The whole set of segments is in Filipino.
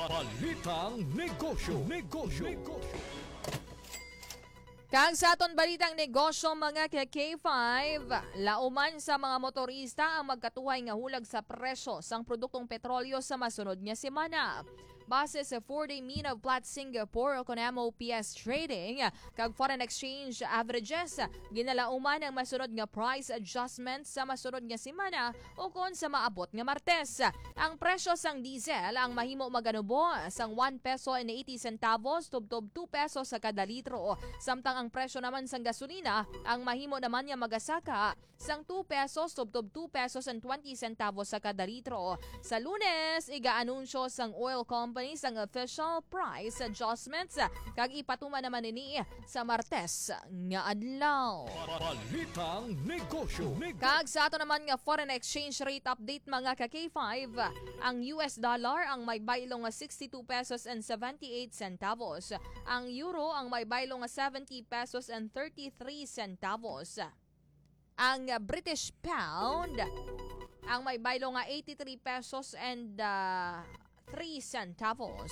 Balitang Negosyo. Kag sa aton balitang negosyo mga K5, lauman sa mga motorista ang magkatuhay nga hulag sa presyo sang produktong petrolyo sa masunod nga semana. Base sa 4-day mean of Platts Singapore o MOPS Trading kag foreign exchange averages, ginalauman ang masunod nga price adjustment sa masunod nga semana o kon sa maabot nga Martes. Ang presyo sang diesel ang mahimo maganubo sang 1 peso and 80 centavos tubtob 2 pesos sa kada litro, samtang ang presyo naman sang gasolina ang mahimo naman nga magasaka sang 2 pesos tubtob 2 pesos and 20 centavos sa kada litro. Sa Lunes, iga-anunsyo sang oil company ang official price adjustments kag ipatuma naman nini sa Martes nga adlaw. Balitang Negosyo. Kag sa ato naman nga foreign exchange rate update mga ka-K5, ang US dollar ang may baylong nga 62 pesos and 78 centavos. Ang euro ang may baylong nga 70 pesos and 33 centavos. Ang British pound ang may baylong nga 83 pesos and 3 centavos.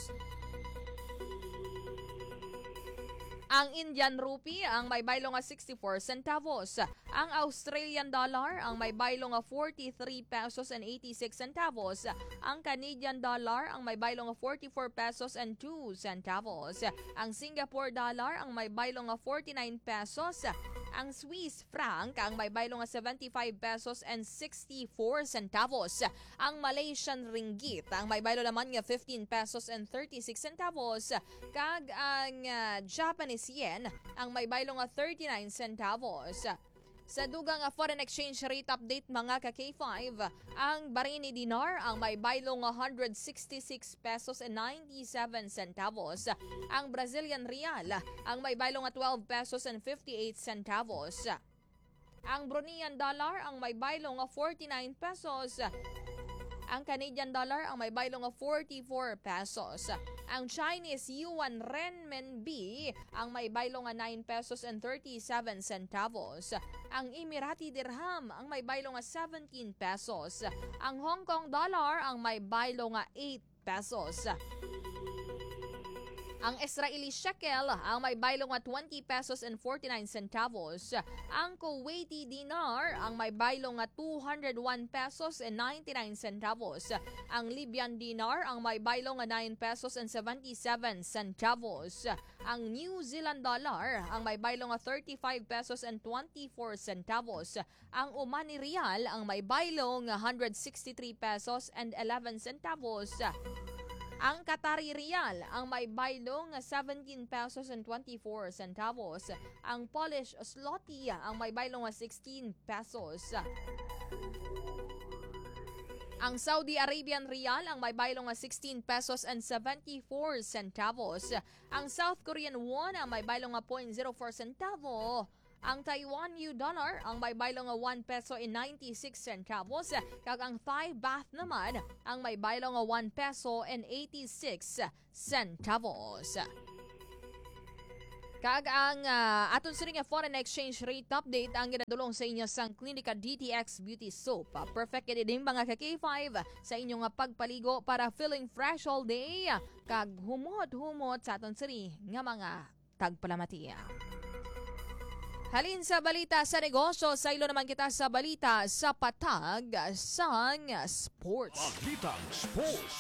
Ang Indian rupee ang may baylong nga 64 centavos. Ang Australian dollar ang may baylong nga 43 pesos and 86 centavos. Ang Canadian dollar ang may baylong nga 44 pesos and 2 centavos. Ang Singapore dollar ang may baylong nga 49 pesos. Ang Swiss franc ang may baylong nga 75 pesos and 64 centavos. Ang Malaysian ringgit ang may baylong naman nga 15 pesos and 36 centavos. Kag ang Japanese yen ang may baylong nga 39 centavos. Sa dugang foreign exchange rate update mga ka-K5, ang Bahraini dinar ang may baylong 166 pesos and 97 centavos. Ang Brazilian real ang may baylong 12 pesos and 58 centavos. Ang Bruneian dollar ang may baylong 49 pesos. Ang Canadian dollar ang may baylong 44 pesos. Ang Chinese yuan renminbi ang may baylong 9 pesos and 37 centavos. Ang Emirati dirham ang may baylong 17 pesos. Ang Hong Kong dollar ang may baylong 8 pesos. Ang Israeli shekel ang may baylong 20 pesos and 49 centavos. Ang Kuwaiti dinar ang may baylong 201 pesos and 99 centavos. Ang Libyan dinar ang may baylong 9 pesos and 77 centavos. Ang New Zealand dollar ang may baylong 35 pesos and 24 centavos. Ang Omani rial ang may baylong 163 pesos and 11 centavos. Ang Qatari Riyal ang may baylong 17 pesos and 24 centavos. Ang Polish Zloty ang may baylong 16 pesos. Ang Saudi Arabian Riyal ang may baylong 16 pesos and 74 centavos. Ang South Korean Won ang may baylong 0.04 centavo. Ang Taiwan US dollar ang may baylong 1 peso and 96 centavos. Kag ang Thai baht naman ang may baylong 1 peso and 86 centavos. Kag ang aton sini nga foreign exchange rate update ang ginadulong sa inyo sang Clinica DTX Beauty Soap. Perfect kini din mga ka-K5 sa inyong pagpaligo para feeling fresh all day. Kag humot sa aton sini nga mga tagpalamatiya. Halin sa balita sa negosyo, sa ilo naman kita sa balita sa patag sang sports. Balitang Sports.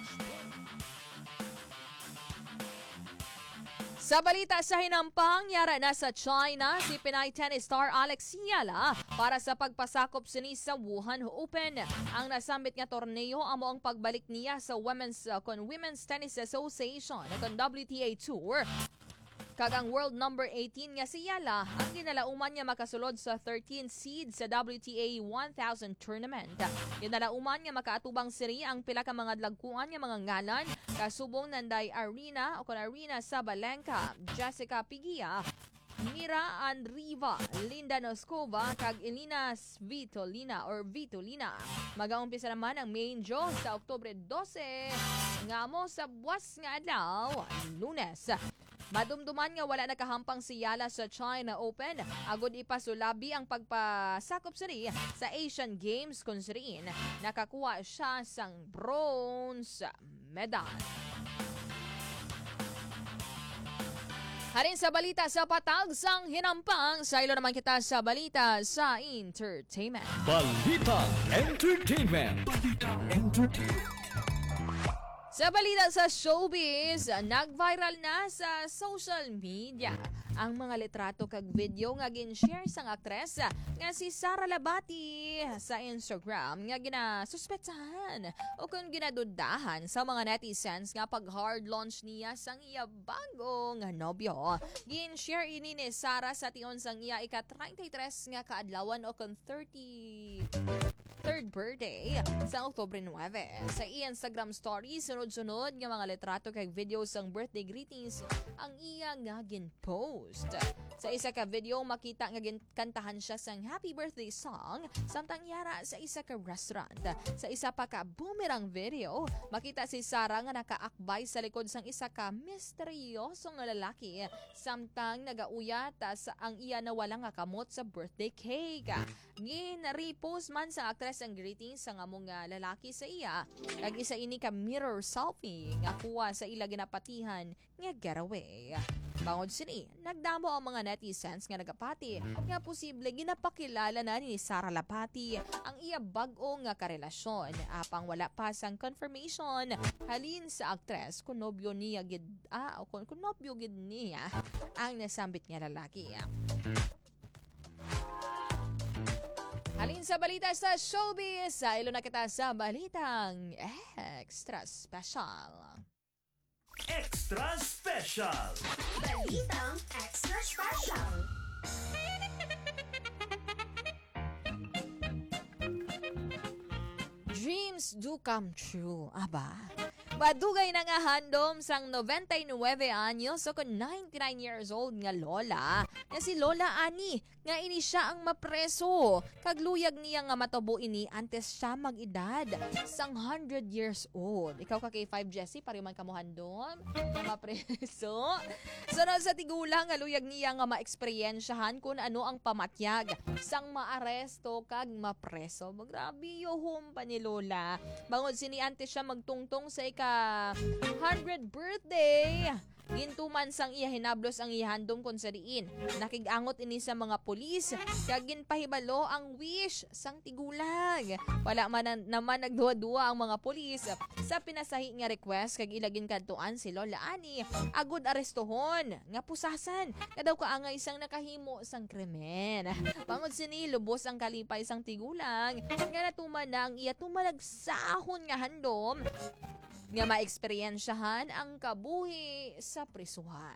Sa balita sa hinampang, yara na sa China si Pinay tennis star Alex Yala para sa pagpasakop sini sa Wuhan Open. Ang nasambit nga torneo amo ang pagbalik niya sa Women's Tennis Association at WTA Tour. Kag ang world number 18 nga si Yala ang ginalauman niya makasulod sa 13th seed sa WTA 1000 tournament. Ginalauman niya makaatubang siri ang pila ka mga dagkuan nga mga ngalan kasubong nanday Arina Sabalenka, Jessica Pigia, Mira Andreeva, Linda Noskova, kag Elina Svitolina. Mag-aumpisa naman ang main draw sa Oktubre 12 nga mo sa buwas nga adlaw, Lunes. Madumduman nga wala nakahampang si Yala sa China Open. Agod ipasulabi ang pagpasakop siri sa Asian Games kung siriin nakakuha siya sang bronze medal. Harin sa balita sa patag sang hinampang, sa ilo naman kita sa balita sa entertainment. Balitang Entertainment. Sa balita sa showbiz, nag-viral na sa social media ang mga litrato kag video nga gin-share sang aktres nga si Sara Labati sa Instagram nga ginasuspetsahan o kung ginadudahan sa mga netizens nga pag hard launch niya sang iya bagong nobyo. Gin-share ini ni Sara sa tion sang iya ika-33 nga kaadlawan o kung 33rd birthday sa Oktubre 9. Sa Instagram story, sunod-sunod nga mga litrato kag video sang birthday greetings ang iya nga gin-post. Sa isa ka video, makita nga ginkantahan siya sang happy birthday song samtang yara sa isa ka restaurant. Sa isa pa ka boomerang video, makita si Sara nga nakaakbay sa likod sang isa ka misteryosong lalaki samtang nagauyat sa ang iya na walang kamot sa birthday cake. Gin-repost man sa aktres ang greetings sa among lalaki sa iya. Kag isa ini ka mirror selfie nga kuha sa ila ginapatihan nga getaway. Bangod sini, nagdamo ang mga netizens nga nagapati nga posible ginapakilala na ni Sara Labati ang iya bag-o nga karelasyon. Apang wala pa sang confirmation halin sa aktres kung nobyo niya gid o kung nobyo gid niya ang nasambit nga lalaki. Halin sa balita sa showbiz, sa ilo na kita sa balitang extra special. Extra Special! Balitang Extra Special! Dreams do come true, aba. Madugay na nga handom sang 99 anyos o 99 years old nga lola nga si Lola Ani nga ini siya ang mapreso. Kagluyag niya nga matabo ini antes siya mag-edad sang 100 years old. Ikaw ka kay 5 Jessie, pari man kamo handom nga mapreso. Sunod sa tigulang nga luyag niya nga maeksperiensyahan kung ano ang pamatyag sang maaresto kag mapreso. Grabe yohom pa ni Lola. Bangod sini antes siya magtungtong sa 100 birthday. Gintuman sang iya hinablos ang ihandom kon sa diin. Nakigangot ini sa mga pulis kag ginpahibalo ang wish sang tigulang. Wala man naman nagduwa-duwa ang mga pulis sa pinasahi nga request kag ilagin kadtuan si Lola Ani agud arestohon nga pusasan nga daw kaangay isang nakahimo sang krimen. Bangod sini lubos ang kalipay sang tigulang nga natuman na ang iya tumalagsahon nga handom nga maeksperiensyahan ang kabuhi sa prisuhan.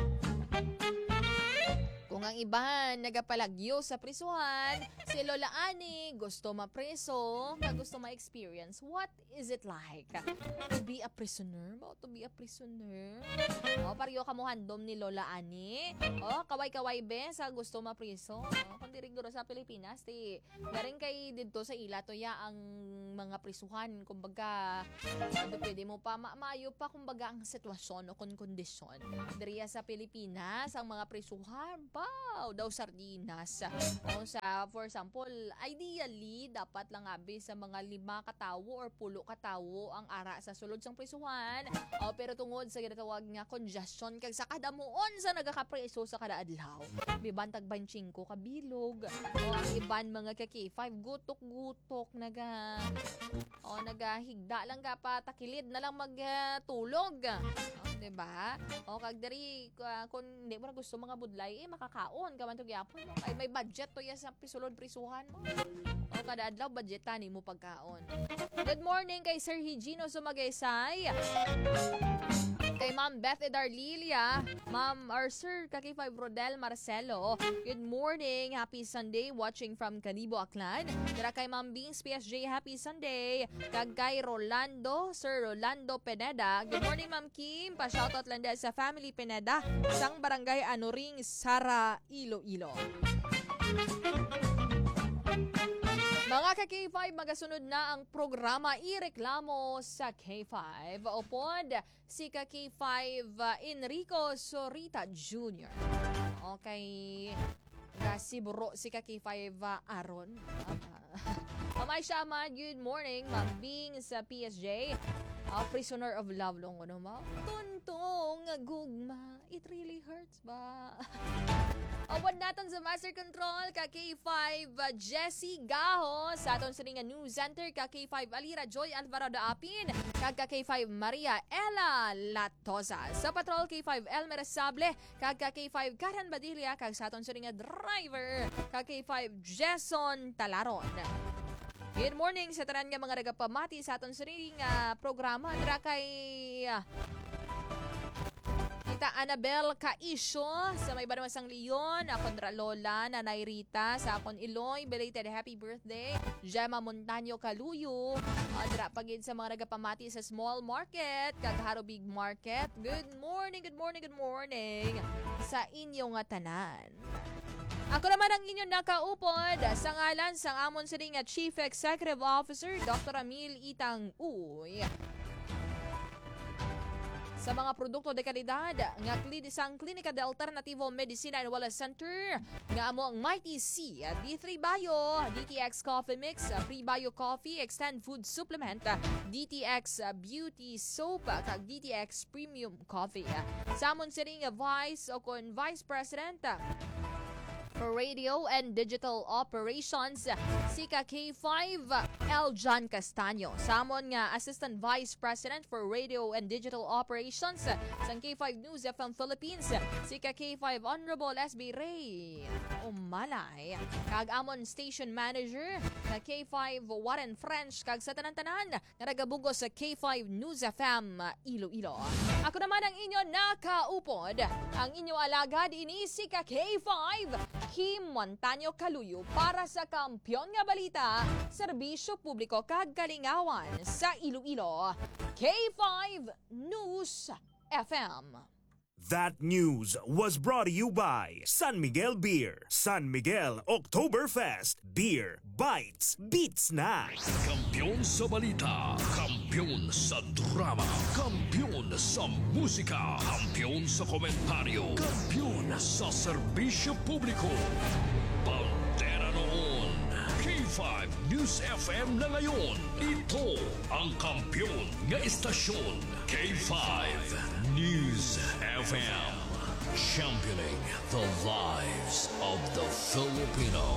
Kung ang iban nagapalagyo sa prisuhan, si Lola Ani gusto mapreso, gusto ma-experience. What is it like to be a prisoner? To be a prisoner? Pariyo ka mo handom ni Lola Ani. Kaway-kaway be sa gusto mapreso. Kung diriguro sa Pilipinas, garing kay dito sa ila to ya ang mga prisuhan. Kumbaga, pwede mo pa maayo pa kumbaga ang sitwasyon o kondisyon. Diriya sa Pilipinas, ang mga prisuhan, daw sardinas. For example, ideally, dapat lang abi sa mga 5 katawo or 10 katawo ang ara sa sulod sang prisuhan. Pero tungod sa ginatawag nga congestion, kag sa kada muon sa nagakapreso sa kada adlaw. Bibantag 25 kabilog. Ang iban mga K5, gutok-gutok, nagahigda lang ka pa, takilid na lang magtulog. Diba? Kag dari, kung hindi mo na gusto mga budlay, makakaon ka man to gyapon mo. Ay may budget to ya sa pisulod prisuhan mo. Kada adlaw budgetan mo pagkaon. Good morning kay Sir Higino Sumagaysay. Kay Ma'am Beth Edarlilia, Ma'am or Sir Kakifay Brodel Marcelo. Good morning, happy Sunday, watching from Canibo, Aklan. Tira kay Ma'am Bings PSJ, happy Sunday. Kag kay Rolando, Sir Rolando Pineda. Good morning, Ma'am Kim. Pa-shoutout lang dahil sa family Pineda, sang barangay Anuring, Sara, Iloilo. Mga ka-K5, magasunod na ang programa Ireklamo sa K5. Upod si ka-K5 Enrico Sorita Jr. Okay, gasiburo si ka-K5 Aaron. Mamay Shama, good morning. Ma'am Bing sa PSJ. Prisoner of Love long ano ma? Tuntong gugma, it really hurts ba? Awad natin sa Master Control, ka K5 Jessie Gaho, sa aton sa ringa News Center, ka K5 Alira Joy Alvarado Apin, kag ka K5 Maria Ella Latosa. Sa Patrol, K5 Elmer Sable, kag ka K5 Karen Badilla, kag sa aton sa ringa Driver, ka K5 Jason Talaron. Good morning sa tanan nga mga nagapamati sa aton sa ring programa dira kay Tita Annabel Kaisyo sa may Banamasang Leon, akon dra Lola Nanay Rita sa akon Iloy, belated happy birthday Gemma Montaño Kaluyo, dira pagid sa mga nagapamati sa Small Market kag Haro Big Market. Good morning sa inyong tanan. Ako naman ang inyong nakaupod sa ngalan sang amon sa ring Chief Executive Officer Dr. Amil Itang Uy. Sa mga produkto de kalidad nga isang Klinika de Alternativo Medicina and Wellness Center nga amo ang Mighty C, D3 Bio, DTX Coffee Mix, Pre-Bio Coffee, Extend Food Supplement, DTX Beauty Soap, kag DTX Premium Coffee. Sa amon sa ring Vice o kon Vice President for Radio and Digital Operations, si K5 L. John Castaño. Samon nga Assistant Vice President for Radio and Digital Operations sa K5 News FM Philippines, si K5 Honorable SB Ray Umalay. Kag amon Station Manager na K5 Warren French, kag sa tanan-tanan nga nagabugo sa K5 News FM Iloilo. Ako naman ang inyo nakaupod, ang inyo alagad ini si K5 Kim Montaño Kaluyo para sa Kampiyon nga Balita, Serbisyo Publiko kag Kalingawan sa Iloilo, K5 News FM. That news was brought to you by San Miguel Beer. San Miguel Oktoberfest. Beer bites, beats na. Kampiyon sa balita, kampiyon sa drama, kampiyon sa musika, kampiyon sa komentaryo, kampiyon sa serbisyo publiko. Bandera noon, K5 News FM na ngayon. Ito ang kampiyon nga istasyon, K5 News FM. Championing the lives of the Filipino.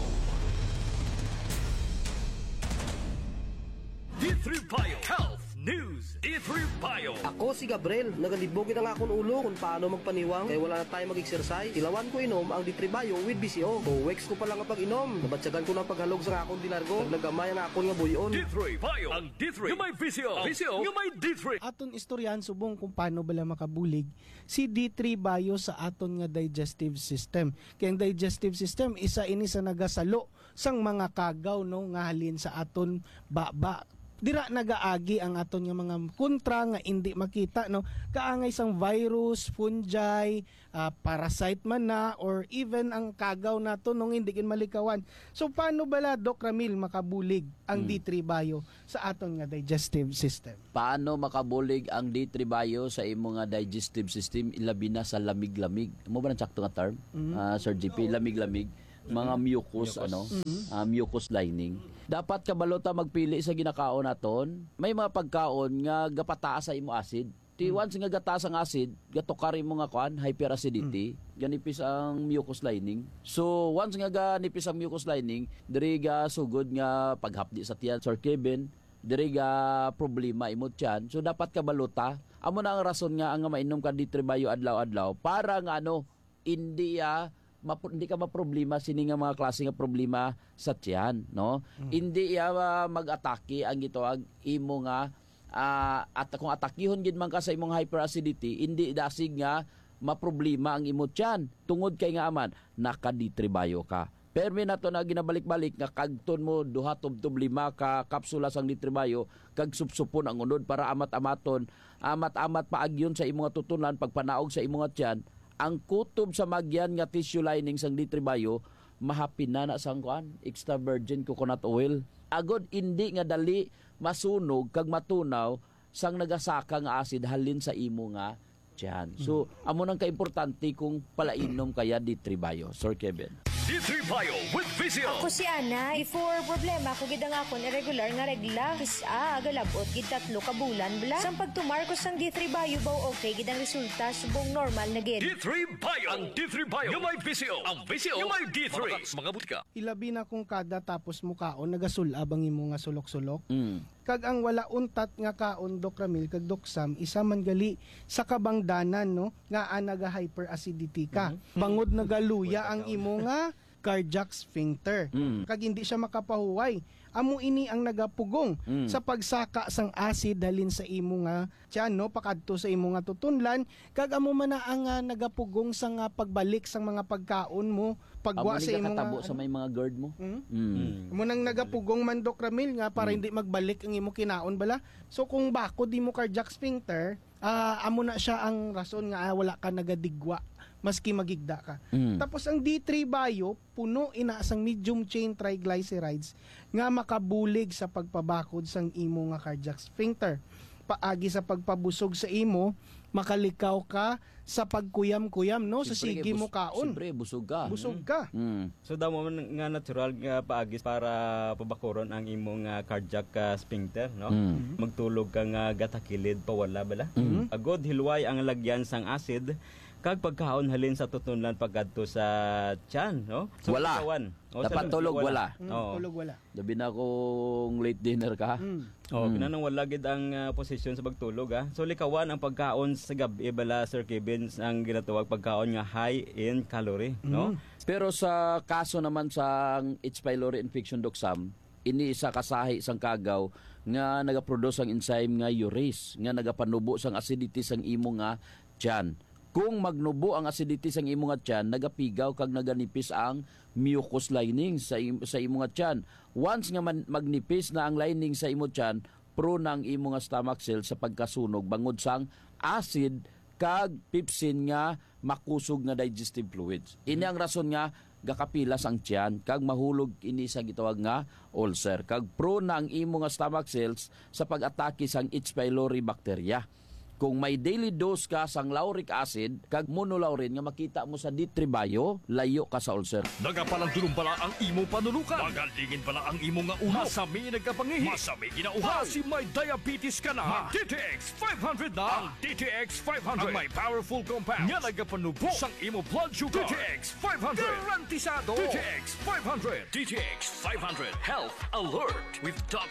D3 Bio Health News. D3 Bio. Ako si Gabriel, nagalibogin ang akong ulo kung paano magpaniwang kaya wala na tayo mag-exercise. Ilawan ko inom ang D3 Bio with BCO. Weeks ko pa lang ang pag-inom. Nabatsagan ko ng paghalog sa akong dilargo. Nagnagamay ang akong nga buyon. D3 Bio. Ang D3 yung may VCO. VCO yung may D3. Aton istoryan subong kung paano bala makabulig si D3 Bio sa aton nga digestive system. Kaya ang digestive system isa ini sa nagasalo sang mga kagaw no nga halin sa aton baba. Dira nagaagi ang aton nga mga kontra nga hindi makita no, kaangay sang virus, fungi, parasite man na or even ang kagaw nato nung hindi kin malikawan. So paano bala Doc Ramil makabulig ang D3 Bio sa aton nga digestive system? Paano makabulig ang D3 Bio sa imo nga digestive system ilabi na sa lamig-lamig? Mo ba nang sakto nga term? Sir GP, lamig-lamig, mga mucus. Mucus lining. Dapat kabalota magpili sa ginakaon naton. May mga pagkaon nga gapataas sa imo acid. Once nga gataas ang acid, gatukari mo nga kuan, hyperacidity, ganipis ang mucus lining. So once nga ganipis ang mucus lining, diri ga sugod nga paghapdi sa tiyan, Sir Kevin, diri ga problema imo tiyan. So dapat kabalota. Amo na ang rason nga ang mainom ka D3 Bio adlaw-adlaw para nga hindi ka maproblema sini nga mga klase nga problema sa tiyan, no? Hindi mag-atake ang gitawag imo nga at kung atakihon gid man ka sa imong hyperacidity, hindi dasig nga maproblema ang imo tiyan tungod kay nga aman naka D3 Bio ka. Permi nato na ginabalik-balik nga kagton mo duha tubtob 5 ka kapsula sang D3 Bio kag supsupon ang unod para amat-amaton, amat-amat paagyon sa imong tutunan pagpanaog sa imong tiyan. Ang kutob sa magyan nga tissue lining sang D3 Bio mahapin na sang kuan extra virgin coconut oil. Agod hindi nga dali masunog kag matunaw sang nagasaka nga acid halin sa imo nga tiyan. So amo nang kaimportante kung palainom kaya D3 Bio, Sir Kevin. D3 Bio with Visio. Ako si Ana, before problema ko gid ang akon irregular nga regla. Agalabot gid 3 ka bulan bla. Sang pagtumar ko sang D3 Bio baw okay gid ang resulta subong normal na gid. D3 Bio. Ang D3 Bio yung may Visio. Ang Visio yung may D3. Mga butika. Ilabi na kung kada tapos mukaon nagasulab ang imo nga sulok-sulok. Kag ang wala untat nga kaon Doc Ramil kag Doc Sam isa man gali sa kabangdanan no nga naga hyperacidity ka. Bangod nagaluya ang imo nga cardiac sphincter. Kag hindi siya makapahuway. Amo ini ang nagapugong sa pagsaka sang acid halin sa imo nga tiyan no pakadto sa imo nga tutunlan kag amo man na ang nagapugong sa nga pagbalik sang mga pagkaon mo pagwa sa imo nga sa may mga guard mo. Amo nang nagapugong man Doc Ramil nga para hindi magbalik ang imo kinaon bala. So kung bako di mo cardiac sphincter, amo na siya ang rason nga wala ka nagadigwa maski magigda ka. Tapos ang D3 Bio, puno ina sang medium chain triglycerides nga makabulig sa pagpabakod sang imo nga cardiac sphincter. Paagi sa pagpabusog sa imo, makalikaw ka sa pagkuyam-kuyam no sa sige mo kaon. Siyempre busog ka. Busog ka. So damo man nga natural nga paagis para pabakuron ang imong cardiac sphincter no. Magtulog ka nga gatakilid pawala bala. Agod hilway ang lagyan sang acid kag pagkaon halin sa tutunlan pagkadto sa tiyan no. So, Wala. Dapat tulog wala. Tulog wala. Labi na kung late dinner ka. Kinanang wala gid ang posisyon sa pagtulog So likawan ang pagkaon sa gabi bala Sir Kevin ang ginatawag pagkaon nga high in calorie no. Pero sa kaso naman sa H. pylori infection Doc Sam, ini isa kasahi sang kagaw nga nagaproduce ang enzyme nga urease nga nagapanubo sang acidity sang imo nga tiyan. Kung magnubo ang acidity sang imo nga tiyan, nagapigaw kag naganipis ang mucous lining sa imo nga tiyan. Once nga magnipis na ang lining sa imo tiyan, prone na ang imo nga stomach cells sa pagkasunog bangod sang acid kag pepsin nga makusog nga digestive fluids. Ini ang rason nga gakapilas ang tiyan kag mahulog ini sa gitawag nga ulcer. Kag prone na ang imo nga stomach cells sa pag-atake sang H. pylori bacteria. Kung may daily dose ka sang lauric acid kag monolaurin nga makita mo sa D3 Bio, layo ka sa ulcer. Nagapalandulong pala ang imo panulukan. Magalingin pala ang imo nga ulo. Masami nagkapangihi. Masami ginauhaw. Kasi may diabetes ka na. DTX 500 na. Ang DTX 500. Ang may powerful compounds. Nga nagapanubo sang imo blood sugar. DTX 500. Garantisado. DTX 500. DTX 500. Health Alert with Doc